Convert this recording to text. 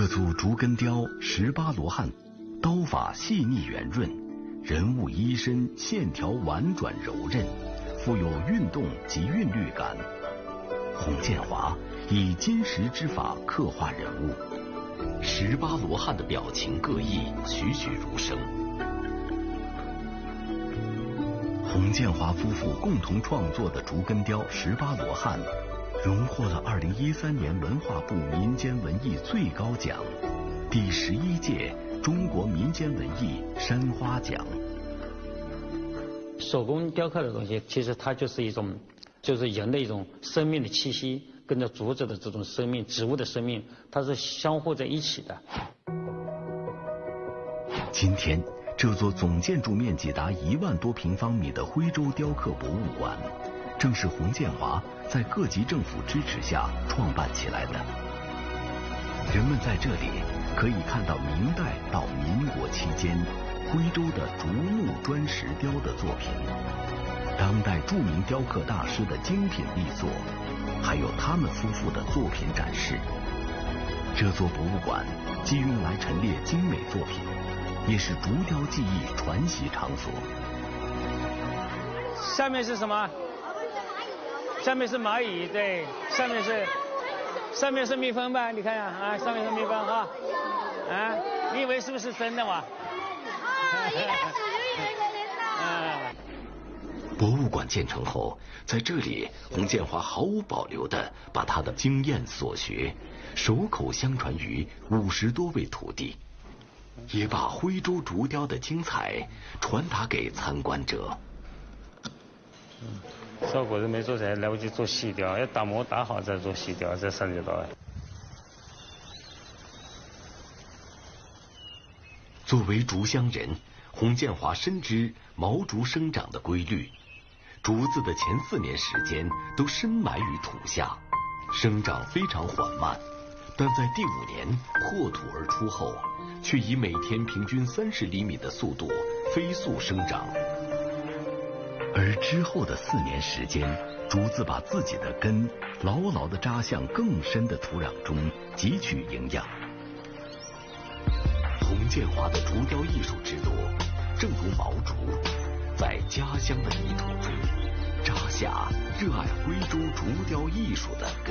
这组竹根雕18罗汉，刀法细腻圆润，人物衣身线条婉转柔韧，富有运动及韵律感。洪建华以金石之法刻画人物，18罗汉的表情各异，栩栩如生。洪建华夫妇共同创作的竹根雕18罗汉，荣获了2013年文化部民间文艺最高奖第11届中国民间文艺山花奖。 手工雕刻的东西，其实它就是一种，就是人的一种生命的气息，跟着竹子的这种生命、植物的生命，它是相互在一起的。 今天，这座总建筑面积达1万多平方米的徽州雕刻博物馆，正是洪建华在各级政府支持下创办起来的。人们在这里可以看到明代到民国期间徽州的竹木砖石雕的作品，当代著名雕刻大师的精品力作，还有他们夫妇的作品展示。这座博物馆既用来陈列精美作品，也是竹雕技艺传习场所。 下面是什么？下面是蚂蚁，对，上面是蜜蜂吧？你看呀，啊，上面是蜜蜂哈，啊，你以为是不是真的嘛？ 一开始就以为是真的。 博物馆建成后，在这里，洪建华毫无保留地把他的经验所学手口相传于50多位徒弟，也把徽州竹雕的精彩传达给参观者。 效果是没做成，来不及做细雕，要打磨打好再做细雕，再上去刀。 作为竹乡人，洪建华深知毛竹生长的规律，竹子的前4年时间都深埋于土下，生长非常缓慢，但在第5年破土而出后，却以每天平均30厘米的速度飞速生长。而之后的4年时间，竹子把自己的根牢牢地扎向更深的土壤中，汲取营养。洪建华的竹雕艺术之路，正如毛竹，在家乡的泥土中扎下热爱徽州竹雕艺术的根。